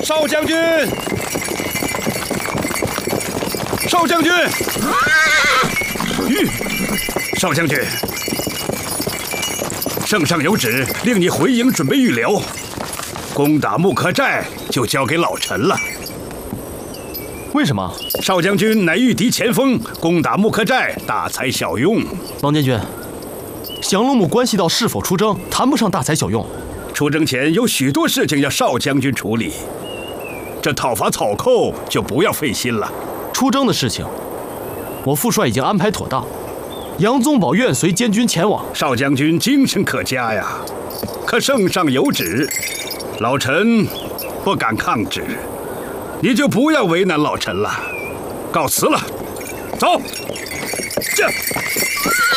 少将军，少将军，少将军，圣上有旨，令你回营准备预留，攻打木刻寨就交给老臣了。 为什么？ 少将军乃御敌前锋，攻打木刻寨大材小用。 王监军，降龙木关系到是否出征，谈不上大材小用。 出征前有许多事情要少将军处理，这讨伐草寇就不要费心了。 出征的事情，我副帅已经安排妥当，杨宗保愿随监军前往。 少将军精神可嘉呀，可圣上有旨，老臣不敢抗旨，你就不要为难老臣了。告辞了，走。这。